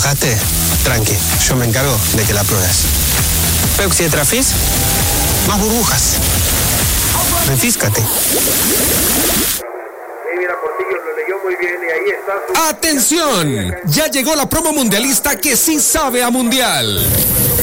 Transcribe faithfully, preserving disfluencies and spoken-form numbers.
equivocaste, tranqui, yo me encargo de que la pruebes. Peuxi de Trafis, más burbujas. Refíscate. ¡Atención! Ya llegó la promo mundialista que sí sabe a mundial.